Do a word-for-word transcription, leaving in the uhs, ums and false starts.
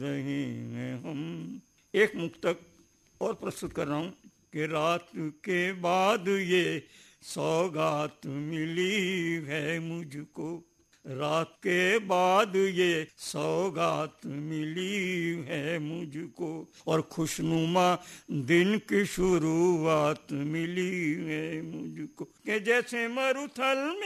रहे हैं हम। एक मुक्तक और प्रस्तुत कर रहा हूँ कि रात के बाद ये सौगात मिली है मुझको, रात के बाद ये सौगात मिली है मुझको, और खुशनुमा दिन की शुरुआत मिली है मुझको, कि जैसे मरुथल में